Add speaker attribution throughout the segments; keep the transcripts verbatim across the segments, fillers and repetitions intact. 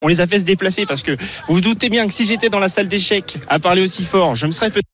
Speaker 1: On les a fait se déplacer parce que vous vous doutez bien que si j'étais dans la salle d'échecs à parler aussi fort, je me serais peut-être...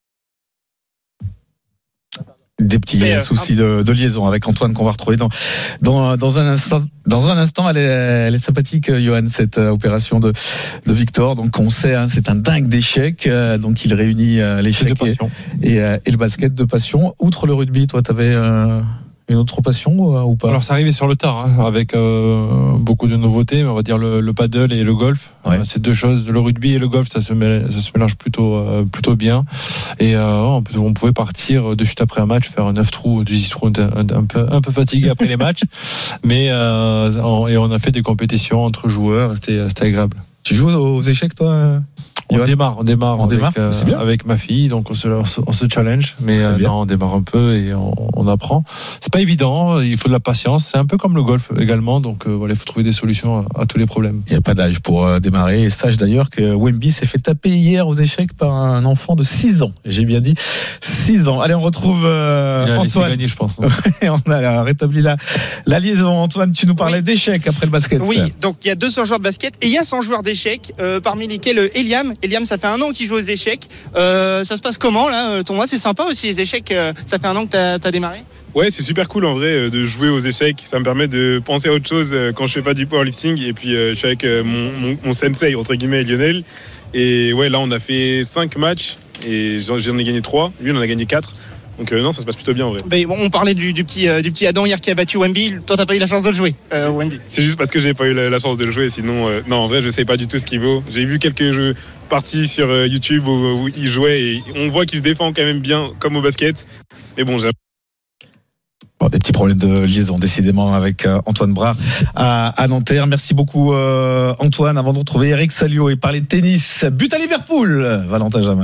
Speaker 2: Des petits Mais, soucis euh, de, de liaison avec Antoine qu'on va retrouver dans, dans, dans un instant. Dans un instant, elle est, elle est sympathique, Johan, cette euh, opération de, de Victor. Donc, on sait, hein, c'est un dingue d'échecs. Euh, donc, il réunit euh, l'échec et, et, euh, et le basket de passion. Outre le rugby, toi, t'avais euh, une autre passion euh, ou pas?
Speaker 3: Alors, ça arrivait sur le tard, hein, avec euh, beaucoup de nouveautés. Mais on va dire le, le paddle et le golf. Ouais. Euh, ces deux choses, le rugby et le golf, ça se mélange, ça se mélange plutôt, euh, plutôt bien. Et euh, on, on pouvait partir de suite après un match, faire un neuf trous, dix trous, un, un, un peu, un peu fatigué après les matchs. Mais euh, on, et on a fait des compétitions entre joueurs. C'était, c'était agréable.
Speaker 2: Tu joues aux échecs, toi?
Speaker 3: On démarre, on démarre,
Speaker 2: on
Speaker 3: avec,
Speaker 2: démarre
Speaker 3: euh, avec ma fille, donc on se, on se challenge, mais euh, non, on démarre un peu et on, on apprend. C'est pas évident, il faut de la patience. C'est un peu comme le golf également, donc euh, voilà, il faut trouver des solutions à, à tous les problèmes.
Speaker 2: Il n'y a pas d'âge pour euh, démarrer. Et sache d'ailleurs que Wemby s'est fait taper hier aux échecs par un enfant de six ans. J'ai bien dit six ans. Allez, on retrouve euh,
Speaker 3: il a
Speaker 2: Antoine.
Speaker 3: Gagner, je pense.
Speaker 2: On a rétabli la, la liaison. Antoine, tu nous parlais oui. d'échecs après le basket.
Speaker 1: Oui, donc il y a deux cents joueurs de basket et il y a cent joueurs d'échecs, euh, parmi lesquels Eliam. Eliam, ça fait un an qu'il joue aux échecs. Euh, ça se passe comment là, ton mois? C'est sympa aussi les échecs. Euh, ça fait un an que t'as, t'as démarré.
Speaker 4: Ouais, c'est super cool en vrai de jouer aux échecs. Ça me permet de penser à autre chose quand je fais pas du powerlifting. Et puis euh, je suis avec mon, mon, mon sensei entre guillemets Lionel. Et ouais, là on a fait cinq matchs et j'en, j'en ai gagné trois. Lui, on en a gagné quatre. Donc euh, non, ça se passe plutôt bien en vrai.
Speaker 1: Ben, on parlait du, du, petit, euh, du petit Adam hier qui a battu Wemby. Toi, t'as pas eu la chance de le jouer, euh, Wemby.
Speaker 4: C'est juste parce que j'ai pas eu la, la chance de le jouer. Sinon, euh, non, en vrai, je sais pas du tout ce qu'il vaut. J'ai vu quelques jeux parties sur euh, YouTube où, où il jouait et on voit qu'il se défend quand même bien, comme au basket. Mais bon, j'ai...
Speaker 2: Bon, des petits problèmes de liaison, décidément, avec euh, Antoine Bras à, à Nanterre. Merci beaucoup, euh, Antoine. Avant de retrouver Eric Salio et parler de tennis, but à Liverpool, Valentin Jamin.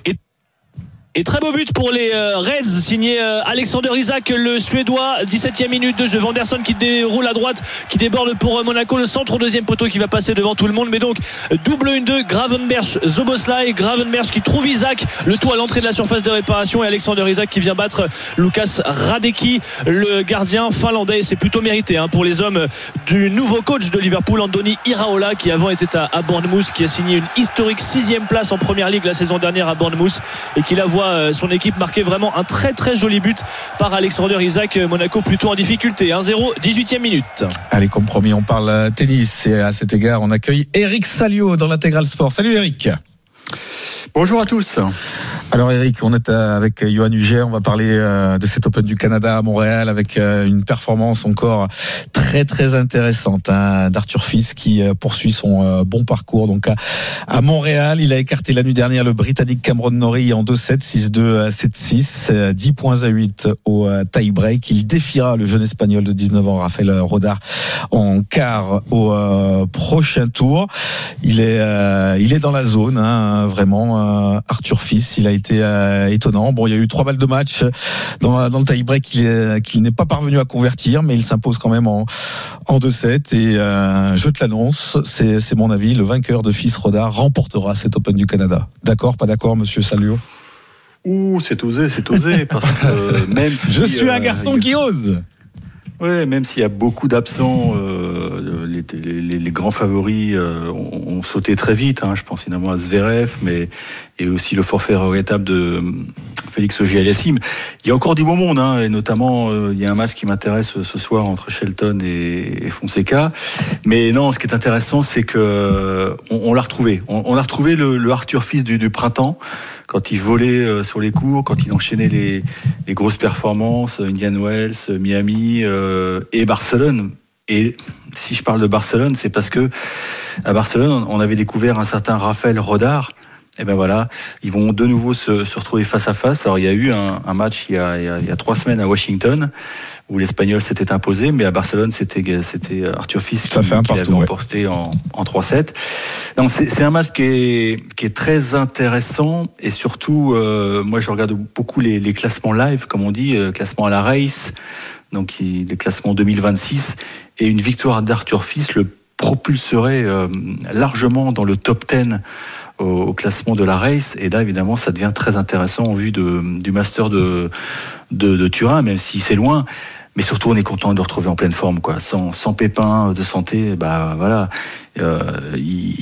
Speaker 5: Et très beau but pour les euh, Reds, signé euh, Alexander Isak, le Suédois. dix-septième minute de jeu. Vanderson qui déroule à droite, qui déborde pour euh, Monaco. Le centre au deuxième poteau qui va passer devant tout le monde. Mais donc, double un deux, Gravenberch, Szoboszlai. Gravenberch qui trouve Isak. Le tout à l'entrée de la surface de réparation. Et Alexander Isak qui vient battre Lukas Hradecki, le gardien finlandais. Et c'est plutôt mérité hein, pour les hommes du nouveau coach de Liverpool, Andoni Iraola, qui avant était à, à Bournemouth, qui a signé une historique sixième place en première ligue la saison dernière à Bournemouth. Et qui la voit son équipe marquer vraiment un très très joli but par Alexander Isak. Monaco plutôt en difficulté, un zéro, dix-huitième minute.
Speaker 2: Allez, comme promis, on parle tennis et à cet égard on accueille Eric Salio dans l'Intégral Sport. Salut Eric.
Speaker 6: Bonjour à tous.
Speaker 2: Alors Eric, on est avec Johan Huger, on va parler de cet Open du Canada à Montréal avec une performance encore très très intéressante hein, d'Arthur Fils qui poursuit son bon parcours donc à, à Montréal. Il a écarté la nuit dernière le Britannique Cameron Norrie en deux sept, six deux, sept six, dix points à huit au tie-break. Il défiera le jeune Espagnol de dix-neuf ans Rafael Rodar en quart au euh, prochain tour. Il est, euh, il est dans la zone, hein, vraiment euh, Arthur Fils. Il a été Euh, étonnant. Bon, il y a eu trois balles de match dans, dans le tie-break qu'il, est, qu'il n'est pas parvenu à convertir, mais il s'impose quand même en, en deux sept. Et euh, je te l'annonce, c'est, c'est mon avis, le vainqueur de Fils Rodar remportera cet Open du Canada. D'accord, pas d'accord, monsieur Salio?
Speaker 6: Ouh, c'est osé, c'est osé, parce que même si,
Speaker 2: je suis un
Speaker 6: euh,
Speaker 2: garçon qui ose.
Speaker 6: Oui, même s'il y a beaucoup d'absents, euh, les, les, les grands favoris euh, ont, ont sauté très vite. Hein, je pense évidemment à Zverev, mais et aussi le forfait regrettable de Félix Auger-Aliassime. Il y a encore du beau monde, hein, et notamment euh, il y a un match qui m'intéresse ce soir entre Shelton et, et Fonseca. Mais non, ce qui est intéressant, c'est que on, on l'a retrouvé. On, on a retrouvé le, le Arthur Fils du, du printemps. Quand il volait euh, sur les cours, quand il enchaînait les, les grosses performances, Indian Wells, Miami euh, et Barcelone. Et si je parle de Barcelone, c'est parce que à Barcelone, on avait découvert un certain Rafael Rodar. Et ben voilà, ils vont de nouveau se, se retrouver face à face. Alors il y a eu un, un match il y, a, il, y a, il y a trois semaines à Washington où l'Espagnol s'était imposé, mais à Barcelone c'était, c'était Arthur Fils qui, qui l'avait emporté ouais. en, en trois sept. Donc c'est, c'est un match qui est, qui est très intéressant et surtout, euh, moi je regarde beaucoup les, les classements live, comme on dit, euh, classement à la race, donc il, les classements deux mille vingt-six, et une victoire d'Arthur Fils le propulserait euh, largement dans le top dix au, au classement de la race. Et là, évidemment, ça devient très intéressant en vue de, du Master de, de, de Turin, même si c'est loin. mais surtout on est content de le retrouver en pleine forme, quoi, sans, sans pépin de santé. Bah voilà, euh, il,